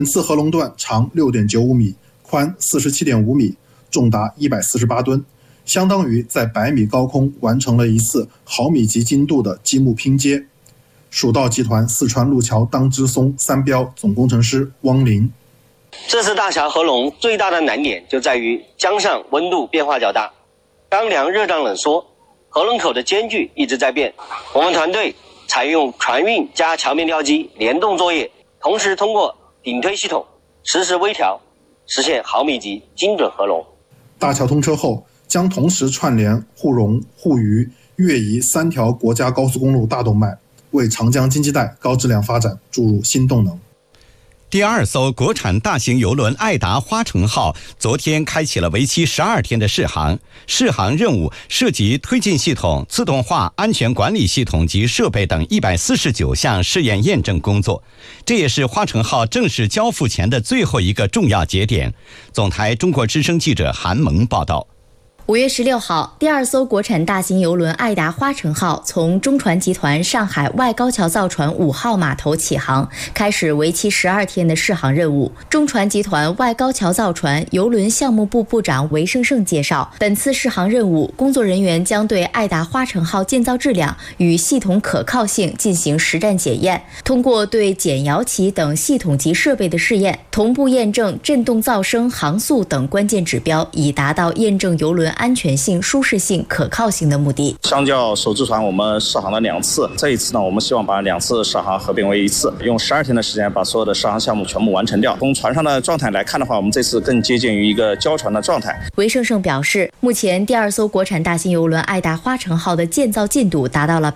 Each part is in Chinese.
本次合龙段长6.95米，宽47.5米，重达148吨，相当于在100米高空完成了一次毫米级精度的积木拼接。蜀道集团四川路桥当支松三标总工程师汪林。 这次大桥合龙最大的难点就在于江上温度变化较大，刚凉热胀冷缩，合龙口的间距一直在变。我们团队采用船运加桥面吊机联动作业，同时通过顶推系统实时微调，实现毫米级精准合龙。 大桥通车后，将同时串联沪蓉、沪渝、粤宜3条国家高速公路大动脉，为长江经济带高质量发展注入新动能。 第2艘国产大型邮轮爱达花城号昨天开启了为期12天的试航。试航任务涉及推进系统、自动化安全管理系统及设备等149项试验验证工作。这也是花城号正式交付前的最后一个重要节点。总台中国之声记者韩萌报道。 5月16号，第2艘国产大型邮轮爱达花城号从中船集团上海外高桥造船5号码头起航，开始为期12天的试航任务。中船集团外高桥造船邮轮项目部部长韦胜胜介绍，本次试航任务，工作人员将对爱达花城号建造质量与系统可靠性进行实战检验，通过对减摇旗等系统级设备的试验，同步验证振动噪声、航速等关键指标，以达到验证邮轮安全性、舒适性、可靠性的目的。 相较首次船，我们试航了2次，这一次呢，我们希望把2次试航合并为1次，用12天的时间把所有的试航项目全部完成掉。从船上的状态来看的话，我们这次更接近于一个交船的状态。 韦胜胜表示，目前第2艘国产大型邮轮爱达花城号的建造进度达到了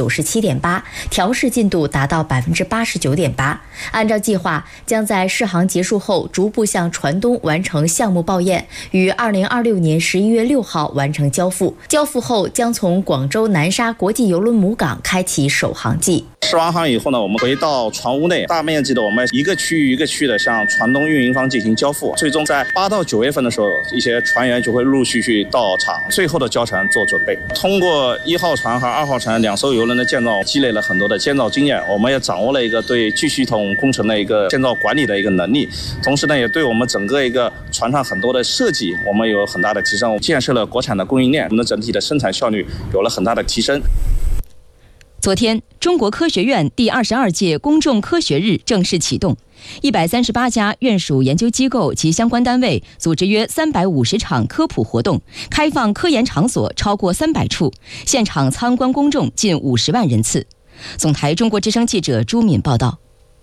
97.8%，调试进度达到89.8%。按照计划，将在试航结束后逐步向船东完成项目报验，于2026年11月6号完成交付。交付后将从广州南沙国际邮轮母港开启首航季。 试完航以后呢，我们回到船坞内，大面积的我们一个区域一个区域的向船东运营方进行交付。最终在8到9月份的时候，一些船员就会陆续到场，最后的交船做准备。通过1号船和2号船2艘邮轮的建造，积累了很多的建造经验，我们也掌握了一个对巨系统工程的一个建造管理的一个能力。同时呢，也对我们整个一个船上很多的设计，我们有很大的提升。建设了国产的供应链，我们的整体的生产效率有了很大的提升。 昨天，中国科学院第22届公众科学日正式启动，138家院属研究机构及相关单位组织约350场科普活动，开放科研场所超过300处，现场参观公众近50万人次。总台中国之声记者朱敏报道。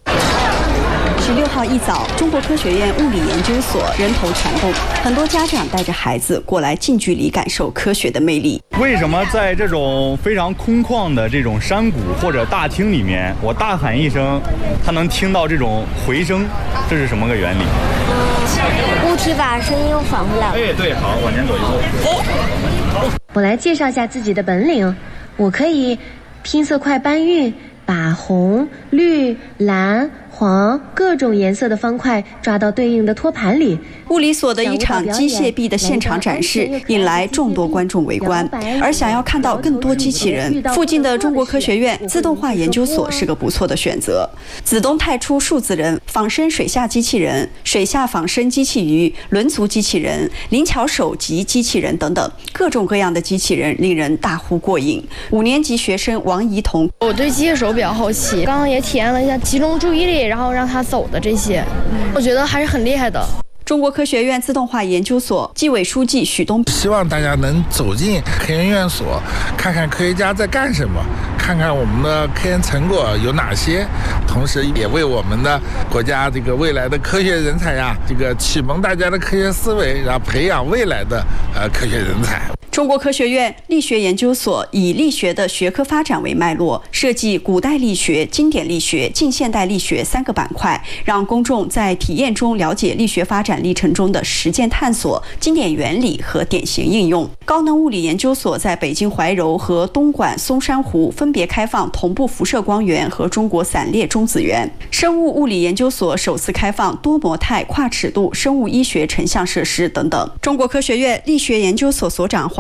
16号一早，中国科学院物理研究所人头攒动，很多家长带着孩子过来近距离感受科学的魅力。 为什么在这种非常空旷的这种山谷或者大厅里面，我大喊一声，它能听到这种回声？这是什么个原理？ 物体把声音又返回来了。 哎，对，好，往前走一步。 我来介绍一下自己的本领，我可以拼色块搬运，把红、绿、蓝、黄各种颜色的方块抓到对应的托盘里。 物理所的一场机械臂的现场展示引来众多观众围观，而想要看到更多机器人，附近的中国科学院自动化研究所是个不错的选择。子东太初数字人、仿生水下机器人、水下仿生机器鱼、轮足机器人、灵巧手级机器人等等，各种各样的机器人令人大呼过瘾。5年级学生王怡彤， 我对机械手比较好奇，刚刚也体验了一下集中注意力，然后让他走的这些，我觉得还是很厉害的。 中国科学院自动化研究所纪委书记许东， 希望大家能走进科研院所，看看科学家在干什么，看看我们的科研成果有哪些，同时也为我们的国家这个未来的科学人才呀，这个启蒙大家的科学思维，然后培养未来的科学人才。 中国科学院力学研究所以力学的学科发展为脉络，设计古代力学、经典力学、近现代力学3个板块，让公众在体验中了解力学发展历程中的实践探索、经典原理和典型应用。高能物理研究所在北京怀柔和东莞松山湖分别开放同步辐射光源和中国散列中子源。生物物理研究所首次开放多模态跨尺度生物医学成像设施等等。中国科学院力学研究所所长黄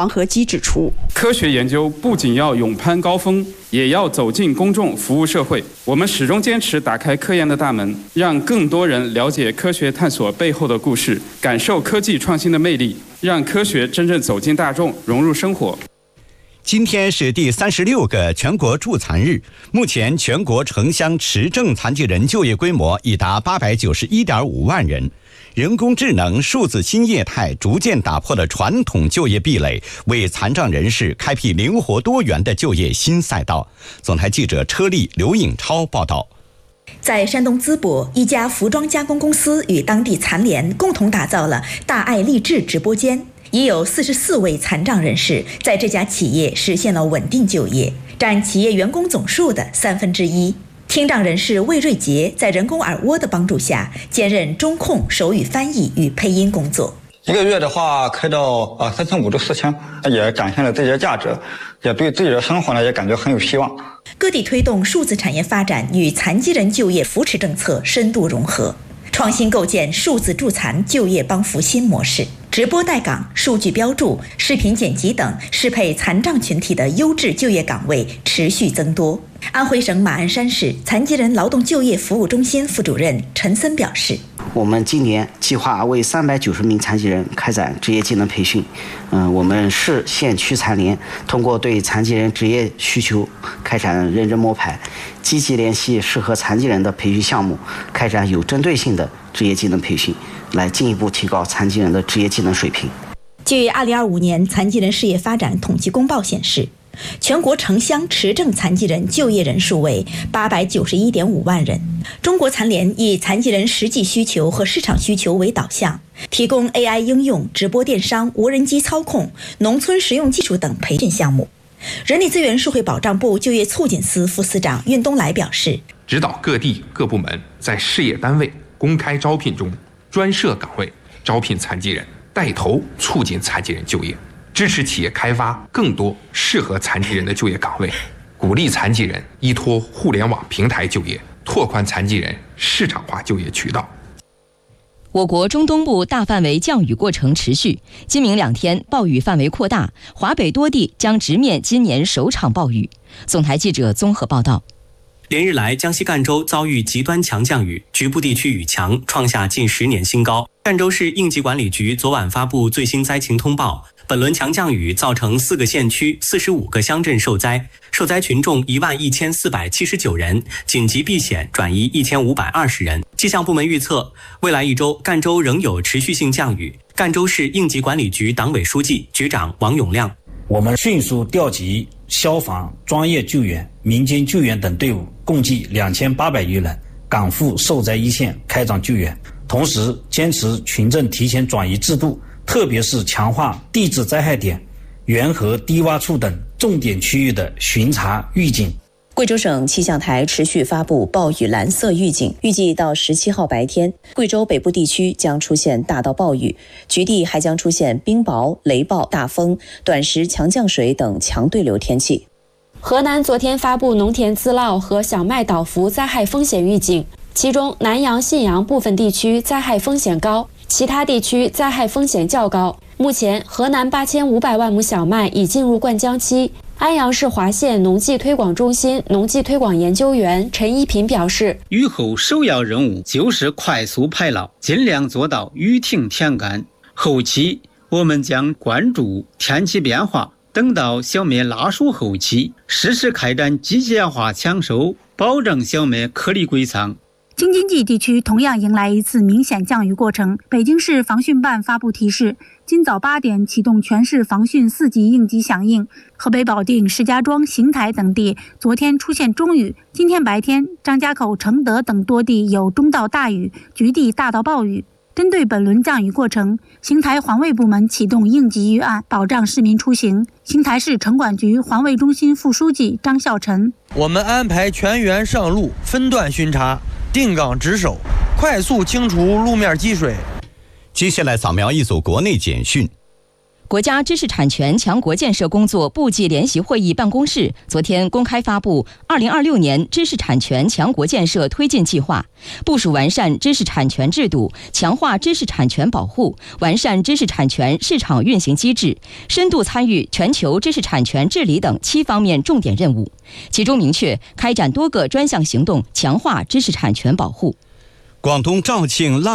黄河基指出， 科学研究不仅要勇攀高峰，也要走进公众，服务社会。我们始终坚持打开科研的大门，让更多人了解科学探索背后的故事，感受科技创新的魅力，让科学真正走进大众，融入生活。 今天是第36个全国助残日，目前全国城乡持证残疾人就业规模已达891.5万人。人工智能、数字新业态逐渐打破了传统就业壁垒，为残障人士开辟灵活多元的就业新赛道。总台记者车丽、刘颖超报道。 在山东淄博，一家服装加工公司与当地残联共同打造了大爱励志直播间，已有44位残障人士在这家企业实现了稳定就业，占企业员工总数的1/3。听障人士魏瑞杰在人工耳蜗的帮助下，兼任中控、手语翻译与配音工作。 1个月的话开到3500到4000，也展现了自己的价值，也对自己的生活呢也感觉很有希望。 各地推动数字产业发展与残疾人就业扶持政策深度融合，创新构建数字助残就业帮扶新模式。直播带岗、数据标注、视频剪辑等适配残障群体的优质就业岗位持续增多。安徽省马鞍山市残疾人劳动就业服务中心副主任陈森表示， 我们今年计划为390名残疾人开展职业技能培训。我们市县区残联通过对残疾人职业需求开展认真摸排，积极联系适合残疾人的培训项目，开展有针对性的职业技能培训，来进一步提高残疾人的职业技能水平。 据2025年残疾人事业发展统计公报显示，全国城乡持证残疾人就业人数为891.5万人。中国残联以残疾人实际需求和市场需求为导向，提供 AI 应用、直播电商、无人机操控、农村实用技术等培训项目。人力资源社会保障部就业促进司副司长运东来表示， 指导各地各部门在事业单位公开招聘中专设岗位招聘残疾人，带头促进残疾人就业，支持企业开发更多适合残疾人的就业岗位，鼓励残疾人依托互联网平台就业，拓宽残疾人市场化就业渠道。 我国中东部大范围降雨过程持续，今明2天暴雨范围扩大，华北多地将直面今年首场暴雨。总台记者综合报道。 连日来，江西赣州遭遇极端强降雨，局部地区雨强，创下近10年新高。赣州市应急管理局昨晚发布最新灾情通报，本轮强降雨造成4个县区、45个乡镇受灾，受灾群众11479人，紧急避险转移1520人。气象部门预测，未来1周赣州仍有持续性降雨。赣州市应急管理局党委书记、局长王永亮： 我们迅速调集消防、专业救援、民间救援等队伍，共计2800余人，赶赴受灾一线开展救援。同时，坚持群众提前转移制度，特别是强化地质灾害点、源河低洼处等重点区域的巡查预警。 贵州省气象台持续发布暴雨蓝色预警，预计到17号白天，贵州北部地区将出现大到暴雨，局地还将出现冰雹、雷暴、大风、短时强降水等强对流天气。 河南昨天发布农田自涝和小麦倒伏灾害风险预警，其中南阳、信阳部分地区灾害风险高，其他地区灾害风险较高。目前，河南8500万亩小麦已进入灌浆期。安阳市华县农技推广中心农技推广研究员陈一平表示， 雨后首要任务就是快速排涝，尽量做到雨停天干。后期我们将关注天气变化，等到小麦拉熟后期，适时开展机械化抢收，保证小麦颗粒归仓。 京津冀地区同样迎来一次明显降雨过程。北京市防汛办发布提示，今早8点启动全市防汛4级应急响应。河北保定、石家庄、邢台等地昨天出现中雨，今天白天张家口、承德等多地有中到大雨，局地大到暴雨。针对本轮降雨过程，邢台环卫部门启动应急预案，保障市民出行。邢台市城管局环卫中心副书记张孝臣： 我们安排全员上路，分段巡查，定岗值守，快速清除路面积水。 接下来扫描一组国内简讯。 国家知识产权强国建设工作部际联席会议办公室昨天公开发布2026年知识产权强国建设推进计划，部署完善知识产权制度，强化知识产权保护，完善知识产权市场运行机制，深度参与全球知识产权治理等7方面重点任务。其中明确开展多个专项行动，强化知识产权保护。 广东肇庆